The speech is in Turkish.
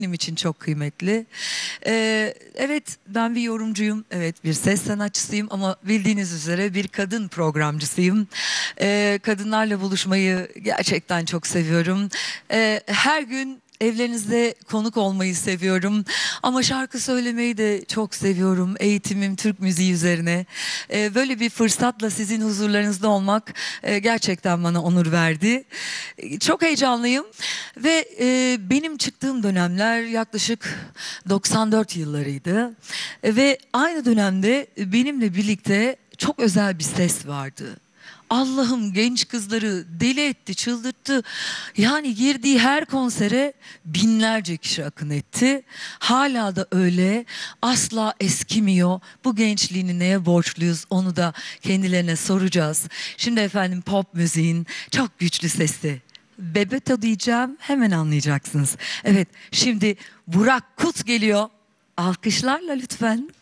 benim için çok kıymetli. Evet, ben bir yorumcuyum, evet bir ses sanatçısıyım ama bildiğiniz üzere bir kadın programcısıyım. Kadınlarla buluşmayı gerçekten çok seviyorum. Her gün evlerinizde konuk olmayı seviyorum. Ama şarkı söylemeyi de çok seviyorum. Eğitimim Türk müziği üzerine. Böyle bir fırsatla sizin huzurlarınızda olmak gerçekten bana onur verdi. Çok heyecanlıyım ve benim çıktığım dönemler yaklaşık 94 yıllarıydı. Ve aynı dönemde benimle birlikte çok özel bir ses vardı. Allah'ım, genç kızları deli etti, çıldırttı. Yani girdiği her konsere binlerce kişi akın etti. Hala da öyle, asla eskimiyor. Bu gençliğini neye borçluyuz, onu da kendilerine soracağız. Şimdi efendim, pop müziğin çok güçlü sesi. Bebeto diyeceğim, hemen anlayacaksınız. Evet, şimdi Burak Kut geliyor. Alkışlarla lütfen.